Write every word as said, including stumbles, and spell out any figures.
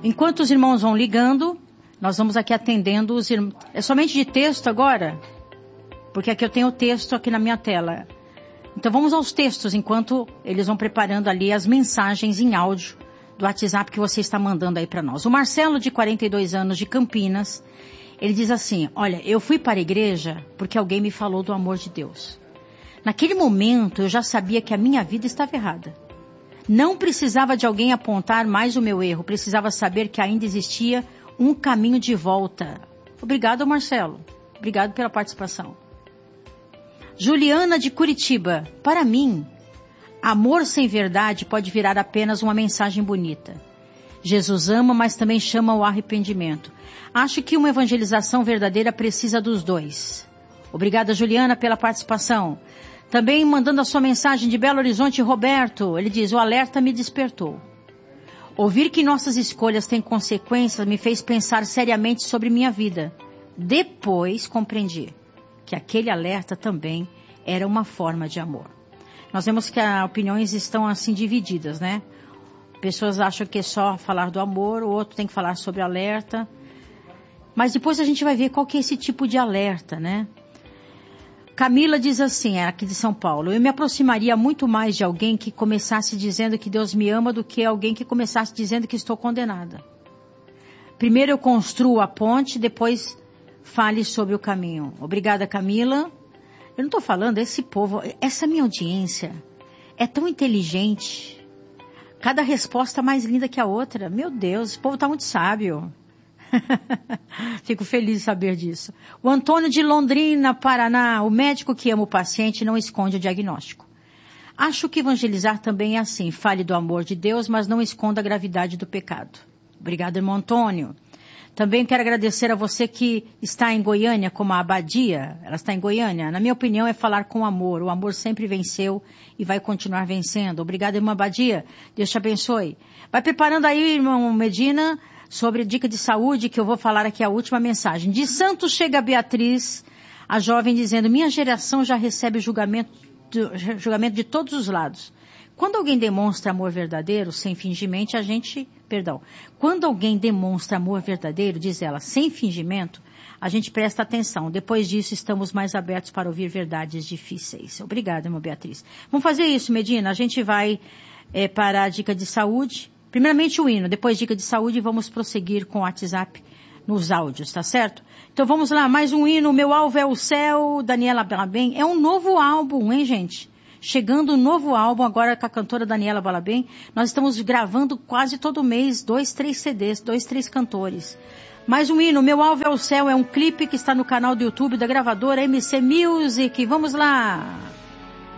Enquanto os irmãos vão ligando, nós vamos aqui atendendo os irmãos. É somente de texto agora? Porque aqui eu tenho o texto aqui na minha tela. Então vamos aos textos, enquanto eles vão preparando ali as mensagens em áudio do WhatsApp que você está mandando aí para nós. O Marcelo, de quarenta e dois anos, de Campinas, ele diz assim: olha, eu fui para a igreja porque alguém me falou do amor de Deus. Naquele momento eu já sabia que a minha vida estava errada. Não precisava de alguém apontar mais o meu erro, precisava saber que ainda existia um caminho de volta. Obrigado, Marcelo. Obrigado pela participação. Juliana, de Curitiba. Para mim, amor sem verdade pode virar apenas uma mensagem bonita. Jesus ama, mas também chama ao arrependimento. Acho que uma evangelização verdadeira precisa dos dois. Obrigada, Juliana, pela participação. Também mandando a sua mensagem de Belo Horizonte, Roberto. Ele diz: o alerta me despertou. Ouvir que nossas escolhas têm consequências me fez pensar seriamente sobre minha vida. Depois compreendi que aquele alerta também era uma forma de amor. Nós vemos que as opiniões estão assim divididas, né? Pessoas acham que é só falar do amor, o outro tem que falar sobre alerta. Mas depois a gente vai ver qual que é esse tipo de alerta, né? Camila diz assim, é aqui de São Paulo: eu me aproximaria muito mais de alguém que começasse dizendo que Deus me ama do que alguém que começasse dizendo que estou condenada. Primeiro eu construo a ponte, depois fale sobre o caminho. Obrigada, Camila. Eu não estou falando, esse povo, essa minha audiência é tão inteligente. Cada resposta mais linda que a outra. Meu Deus, esse povo está muito sábio. Fico feliz de saber disso. O Antônio, de Londrina, Paraná: o médico que ama o paciente não esconde o diagnóstico. Acho que evangelizar também é assim. Fale do amor de Deus, mas não esconda a gravidade do pecado. Obrigada, irmão Antônio. Também quero agradecer a você que está em Goiânia, como a Abadia. Ela está em Goiânia. Na minha opinião, é falar com amor. O amor sempre venceu e vai continuar vencendo. Obrigada, irmã Abadia. Deus te abençoe. Vai preparando aí, irmão Medina, sobre dica de saúde, que eu vou falar aqui a última mensagem. De Santos chega a Beatriz, a jovem, dizendo: minha geração já recebe julgamento, julgamento de todos os lados. Quando alguém demonstra amor verdadeiro, sem fingimento, a gente... Perdão. Quando alguém demonstra amor verdadeiro, diz ela, sem fingimento, a gente presta atenção. Depois disso, estamos mais abertos para ouvir verdades difíceis. Obrigada, irmã Beatriz. Vamos fazer isso, Medina. A gente vai é, para a dica de saúde. Primeiramente o hino, depois dica de saúde, e vamos prosseguir com o WhatsApp nos áudios, tá certo? Então vamos lá, mais um hino. Meu alvo é o céu, Daniela Balabem. É um novo álbum, hein, gente? Chegando um novo álbum agora com a cantora Daniela Balabem. Nós estamos gravando quase todo mês, dois, três C Ds, dois, três cantores. Mais um hino, Meu Alvo é o Céu, é um clipe que está no canal do YouTube da gravadora M C Music. Vamos lá!